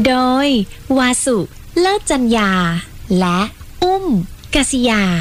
โดยวาสุเลิศจัญญาและอุ้มกษิยา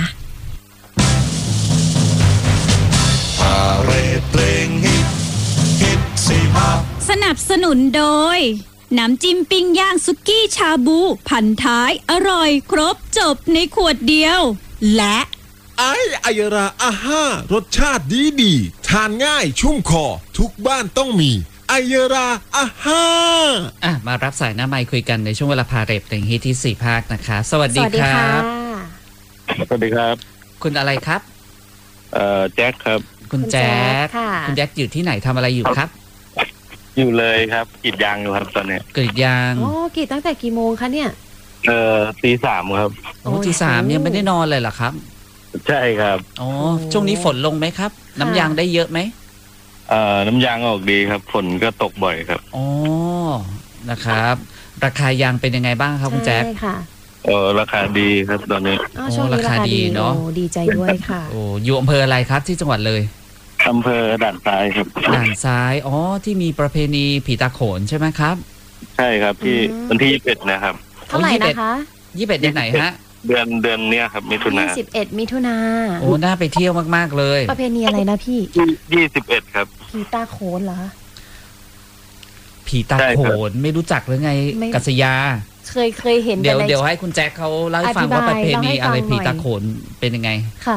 พาเรดเพลงฮิตสีภาพสนับสนุนโดยน้ำจิ้มปิ้งย่างสุกี้ชาบูพันท้ายอร่อยครบจบในขวดเดียวและไอยราอาห้ารสชาติดีทานง่ายชุ่มคอทุกบ้านต้องมีไอยราอาห้ามารับสายหน้าไมค์คุยกันในช่วงเวลาพาเรดเพลงฮิตที่4 ภาคนะคะสวัสดีครับสวัสดีครับคุณอะไรครับแจ็คครับคุณแจ็คคุณแจ็คอยู่ที่ไหนทำอะไรอยู่ครับอยู่เลยครับกรีดยางอยู่ครับตอนนี้กรีดยางกรีดตั้งแต่กี่โมงคะเนี่ย 3:00ครับ 3:00ยังไม่ได้นอนเลยเหรอครับใช่ครับช่วงนี้ฝนลงไหมครับน้ำยางได้เยอะไหมน้ำยางออกดีครับฝนก็ตกบ่อยครับนะครับราคายางเป็นยังไงบ้างครับคุณแจ็คราคาดีครับตอนนี้ราคาดีเนาะดีใจด้วยค่ะอยู่อำเภออะไรครับที่จังหวัดเลยอำเภอด่านซ้ายครับด่านซ้ายที่มีประเพณีผีตาโขนใช่ไหมครับใช่ครับที่วันที่21นะครับเท่าไหร่นะคะ 21เดือนไหนฮะเดือนเนี้ยครับมิถุนา 21มิถุนาน่าไปเที่ยวมากๆเลยประเพณีอะไรนะพี่ 21ครับผีตาโขนเหรอผีตาโขนไม่รู้จักหรือไงกัษยาเคยเห็นเดี๋ยวให้คุณแจ็คเขาเล่าให้ฟังว่าประเพณีอะไรผีตาโขนเป็นยังไงค่ะ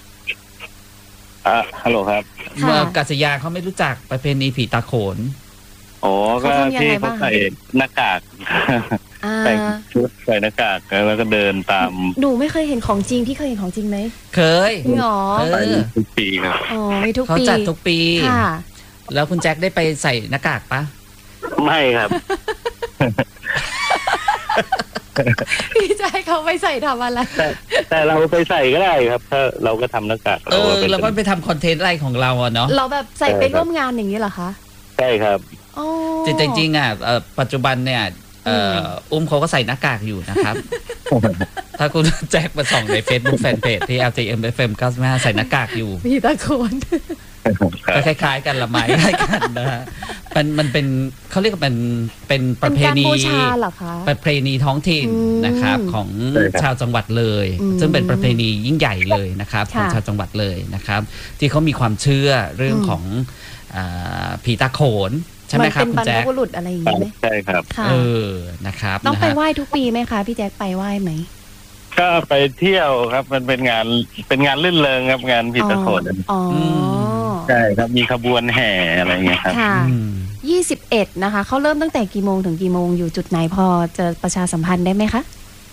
ฮัลโหลครับเมื่อกัษยาเขาไม่รู้จักประเพณีผีตาโขนก็ที่เขาใส่หน้ากากใส่ชุดใส่หน้ากากแล้วก็เดินตามหนูไม่เคยเห็นของจริงพี่เคยเห็นของจริงไหมเคยหรอทุกปีครับมีทุกปีเขาจัดทุกปีค่ะแล้วคุณแจ็คได้ไปใส่หน้ากากปะไม่ครับพี่จะให้เขาไปใส่ทำอะไรแต่เราไปใส่ก็ได้ครับถ้าเราก็ทำหน้ากากเราก็ไปทำคอนเทนต์อะไรของเราเนาะเราแบบใส่ไปร่วมงานอย่างนี้เหรอคะใช่ครับจริงปัจจุบันเนี่ยอุ้มเขาก็ใส่หน้ากากอยู่นะครับถ้าคุณแจ็คมาส่องใน Facebook Fanpage ที่ LTM FM 95ใส่หน้ากากอยู่พี่ตะโกนก็คล้ายๆกันละไม้คล้ายกันนะฮะมันเป็นเขาเรียกว่าเป็นประเพณีประเพณีท้องถิ่นนะครับของชาวจังหวัดเลยซึ่งเป็นประเพณียิ่งใหญ่เลยนะครับของชาวจังหวัดเลยนะครับที่เขามีความเชื่อเรื่องของผีตาโขนใช่ไหมครับคุณแจ็คเป็นบรรพบุรุษอะไรอย่างนี้ไหมใช่ครับนะครับต้องไปไหว้ทุกปีไหมคะพี่แจ็คไปไหว้ไหมก็ไปเที่ยวครับมันเป็นงานลื่นเริงครับงานผีตาโขนใช่ครับมีขบวนแห่อะไรเงี้ยครับ 21นะคะเขาเริ่มตั้งแต่กี่โมงถึงกี่โมงอยู่จุดไหนพอจะประชาสัมพันธ์ได้ไหมคะ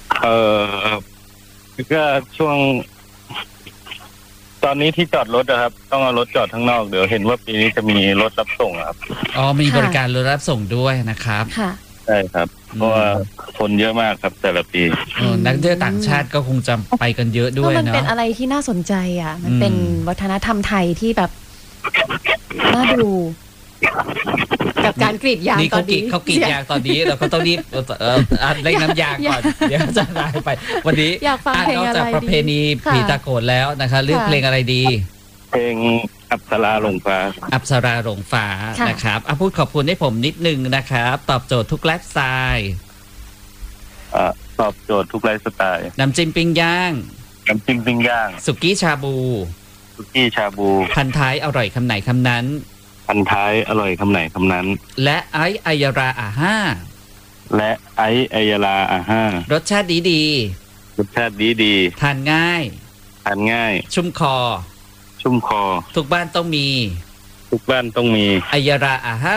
ก็ช่วงตอนนี้ที่จอดรถนะครับต้องเอารถจอดข้างนอกเดี๋ยวเห็นว่าปีนี้จะมีรถรับส่งครับมีบริการรถรับส่งด้วยนะครับค่ะใช่ครับเพราะว่าคนเยอะมากครับแต่ละปีนักท่องเที่ยวต่างชาติก็คงจะไปกันเยอะด้วยเนาะมันเป็นอะไรที่น่าสนใจมันเป็นวัฒนธรรมไทยที่แบบน่าดูกับการกรีดยางตอนนี้เขากรีดยางตอนนี้เราก็ต้องรีบเล่นน้ำยางก่อนเดี๋ยวจะลายไปวันนี้นอกจากประเพณีผีตาโขนแล้วนะคะเลือกเพลงอะไรดีเพลงอัปสราหลงฟ้านะครับพูดขอบคุณให้ผมนิดนึงนะครับตอบโจทย์ทุกไลฟ์สไตล์ตอบโจทย์ทุกไลฟ์สไตล์น้ำจิ้มปิ้งย่างสุกี้ชาบูพันท้ายอร่อยคำไหนคำนั้นพันท้ายอร่อยคำไหนคำนั้นและไอยราอาห้ารสชาติดีทานง่ายชุ่มคอทุกบ้านต้องมีไอยราอาห้า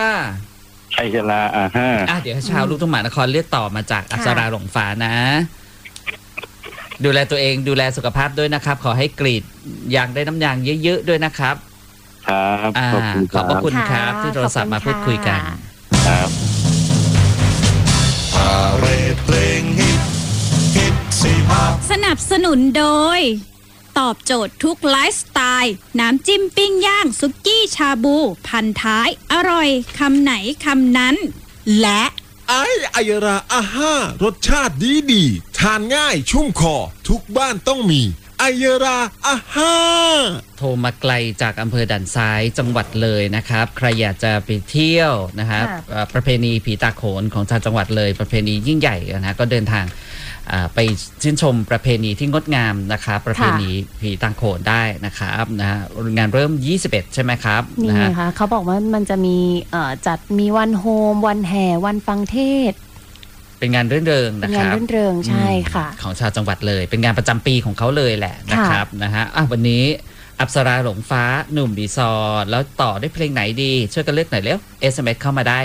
เดี๋ยวชาวลูกทุ่งมหานครเลือกต่อมาจากอัปสราหลงฟ้านะดูแลตัวเองดูแลสุขภาพด้วยนะครับขอให้กรีดยางได้น้ำยางเยอะๆด้วยนะครับครับขอบพระคุณครับที่โทรศัพท์มาพูดคุยกันครับเรดเพลงฮิตสีภาพสนับสนุนโดยตอบโจทย์ทุกไลฟ์สไตล์น้ำจิ้มปิ้งย่างสุกี้ชาบูพันท้ายอร่อยคำไหนคำนั้นและไอยราอาห้ารสชาติดีทานง่ายชุ่มคอทุกบ้านต้องมีอเยราอาห้าโทรมาไกลจากอำเภอด่านซ้ายจังหวัดเลยนะครับใครอยากจะไปเที่ยวนะครับประเพณีผีตาโขนของชาวจังหวัดเลยประเพณียิ่งใหญ่นะก็เดินทางไปชื่นชมประเพณีที่งดงามนะครับประเพณีผีตาโขนได้นะครับนะงานเริ่ม21ใช่ไหมครับนี่ไงคะเขาบอกว่ามันจะมีจัดมีวันโฮมวันแห่วันฟังเทศเป็นงานรื่นเริงนะครับงานรื่นเริงใช่ค่ะของชาวจังหวัดเลยเป็นงานประจำปีของเขาเลยแหละนะครับนะฮะวันนี้อัปสราหลงฟ้าหนุ่มดีซอแล้วต่อด้วยเพลงไหนดีช่วยกันเลือกหน่อยเร็ว SMS เข้ามาได้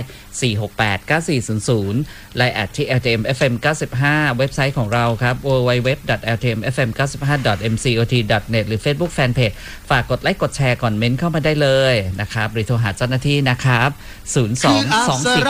4689400 ไลน์แอดที่ LTM FM 95เว็บไซต์ของเราครับ www.ltmfm95.mcot.net หรือ Facebook Fanpage ฝากกดไลค์กดแชร์ก่อนเม้นเข้ามาได้เลยนะครับหรือโทรหาเจ้าหน้าที่นะครับ0224